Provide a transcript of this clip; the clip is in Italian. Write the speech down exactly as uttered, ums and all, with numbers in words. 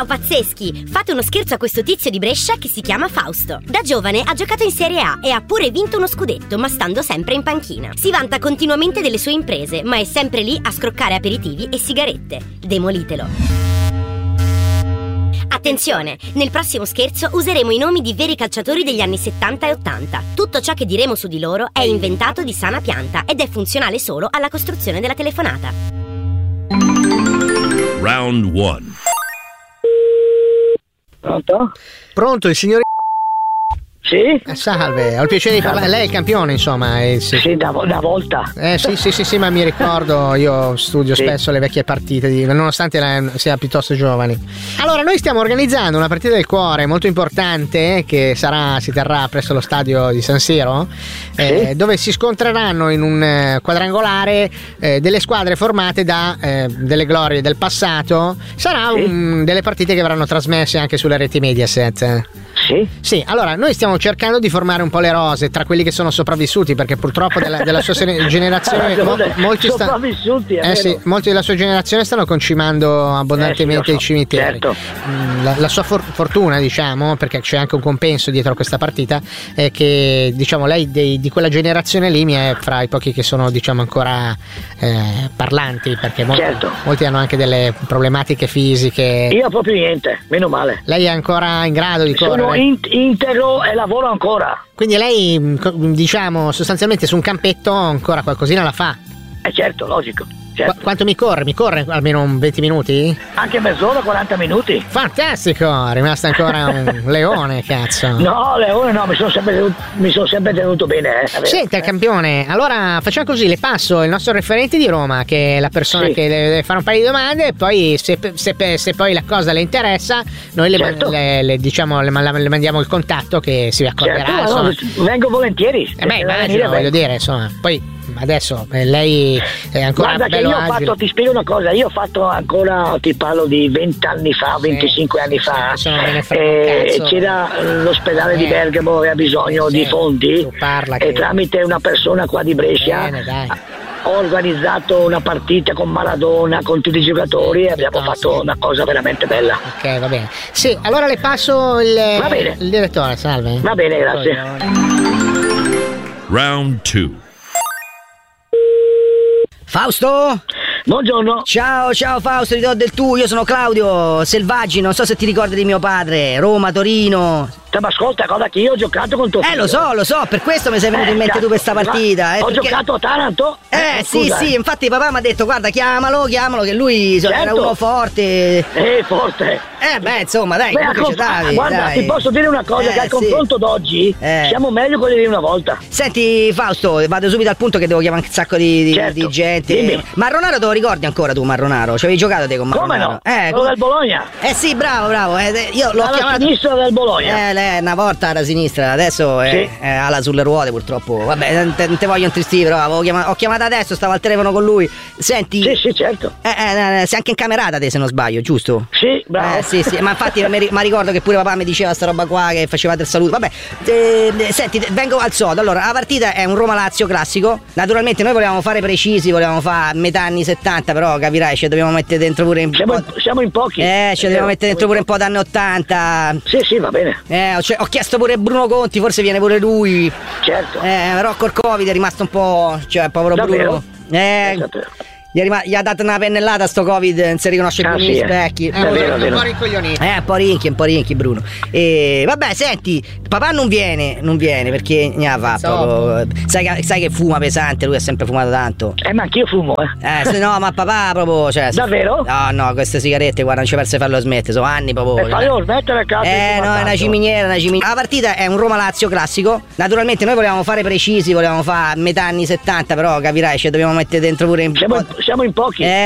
pazzeschi! Fate uno scherzo a questo tizio di Brescia che si chiama Fausto. Da giovane ha giocato in Serie A e ha pure vinto uno scudetto, ma stando sempre in panchina. Si vanta continuamente delle sue imprese, ma è sempre lì a scroccare aperitivi e sigarette. Demolitelo. Attenzione, nel prossimo scherzo useremo i nomi di veri calciatori degli anni settanta e ottanta. Tutto ciò che diremo su di loro è inventato di sana pianta ed è funzionale solo alla costruzione della telefonata. Round one. Pronto? Pronto, il signore... Sì? Eh, salve, ho il piacere di parlare. Lei è il campione, insomma. È, sì, sì da, da volta. Eh sì, sì, sì, sì, ma mi ricordo, io studio sì. spesso le vecchie partite, di, nonostante la, sia piuttosto giovani. Allora, noi stiamo organizzando una partita del cuore molto importante che sarà, si terrà presso lo stadio di San Siro, eh, sì. dove si scontreranno in un eh, quadrangolare eh, delle squadre formate da eh, delle glorie del passato. Sarà sì. un, delle partite che verranno trasmesse anche sulle reti Mediaset. Sì? Sì, allora noi stiamo cercando di formare un po' le rose tra quelli che sono sopravvissuti, perché purtroppo della, della sua generazione mo, molti, sta, sopravvissuti, è eh sì, molti della sua generazione stanno concimando abbondantemente eh sì, i cimiteri. Certo. La, la sua for- fortuna, diciamo, perché c'è anche un compenso dietro questa partita, è che diciamo lei dei, di quella generazione lì mi è fra i pochi che sono diciamo ancora eh, parlanti, perché molti, certo. molti hanno anche delle problematiche fisiche. Io proprio niente, meno male. Lei è ancora in grado di sono correre? In- integro e lavoro ancora. Quindi lei, diciamo, sostanzialmente su un campetto ancora qualcosina la fa? Eh certo, logico. Certo. Qu- quanto mi corre? Mi corre almeno un venti minuti? Anche mezz'ora, quaranta minuti. Fantastico, è rimasto ancora un leone, cazzo. No, leone no, mi sono sempre tenuto, mi sono sempre tenuto bene. Eh. Senta, eh. campione, allora facciamo così, le passo il nostro referente di Roma, che è la persona sì. che deve fare un paio di domande, e poi se, se, se poi la cosa le interessa, noi le, certo. le, le, diciamo, le, le mandiamo il contatto che si accorgerà. Certo, no, vengo volentieri. Eh beh, immagino, voglio dire, insomma, poi... Adesso eh, lei è ancora guarda bello che io ho agile. fatto, ti spiego una cosa, io ho fatto ancora, ti parlo di venti anni fa, sì, venticinque anni fa, sì, me ne eh, c'era l'ospedale eh, di Bergamo, aveva bisogno sì, di fondi e che... tramite una persona qua di Brescia Bene, dai. ho organizzato una partita con Maradona, con tutti i giocatori e abbiamo no, fatto sì. una cosa veramente bella. Ok, va bene. Sì, allora le passo il, va bene. il direttore, salve. Va bene, grazie. Round two. Fausto? Buongiorno. Ciao, ciao Fausto, ti do del tu, io sono Claudio Selvaggi, non so se ti ricordi di mio padre, Roma, Torino. Ma ascolta, cosa che io ho giocato con tuo Eh figlio. lo so, lo so, per questo mi sei venuto eh, in mente tu per questa partita. Eh, ho perché... giocato a Taranto. Eh, eh sì, scusa, sì, eh. infatti papà mi ha detto guarda chiamalo, chiamalo che lui certo. era uno forte. Eh, forte. Eh beh, insomma, dai, beh, comunque conf- davi, guarda, dai. ti posso dire una cosa, eh, che al sì. confronto d'oggi eh. siamo meglio quelli di una volta. Senti Fausto, vado subito al punto che devo chiamare un sacco di, di, certo. di gente. Dimmi. Marronaro te lo ricordi ancora tu, Marronaro? Ci avevi giocato te con Marronaro? Come no? Eh, quello del Bologna. Eh sì, bravo, bravo. Eh, io l'ho alla chiamato... sinistra del Bologna. Eh, lei una volta era a sinistra, adesso è, sì. è ala sulle ruote purtroppo. Vabbè, non te, non te voglio intristire, però avevo chiamato, ho chiamato adesso, stavo al telefono con lui. Senti. Sì, sì, certo. Eh, eh, sei anche incamerata te se non sbaglio, giusto? Sì, bravo. Eh, sì, sì, ma infatti mi ricordo che pure papà mi diceva sta roba qua, che facevate il saluto. Vabbè, eh, senti, vengo al sodo. Allora, la partita è un Roma-Lazio classico. Naturalmente noi volevamo fare precisi, volevamo fare metà anni settanta, però capirai, ci dobbiamo mettere dentro pure in siamo, in, siamo in pochi. Eh, ci dobbiamo mettere dentro pure un po' d'anni ottanta. Sì, sì, va bene. Eh, ho, ho chiesto pure Bruno Conti, forse viene pure lui. Certo. Eh, però col Covid è rimasto un po', cioè, povero davvero? Bruno. Eh, Gli ha, rima- gli ha dato una pennellata a sto Covid, non si riconosce più ah, negli sì, specchi. È un, vero, un po' rincoglionito. Eh, un po' rinchi, un po' rinchi Bruno. E vabbè, senti, papà non viene, non viene perché ne ha fatto. Sai che, sai che fuma pesante, lui ha sempre fumato tanto. Eh, ma anch'io fumo, eh. Eh, se no, ma papà proprio, cioè. Davvero? No, no, queste sigarette, guarda, non ci perse farlo smettere, sono anni proprio. E fallo smettere, cazzo. Eh, no, è una ciminiera, una ciminiera. La partita è un Roma-Lazio classico. Naturalmente noi volevamo fare precisi, volevamo fare metà anni settanta, però capirai, ci dobbiamo mettere dentro pure in siamo, in, siamo in pochi. Eh,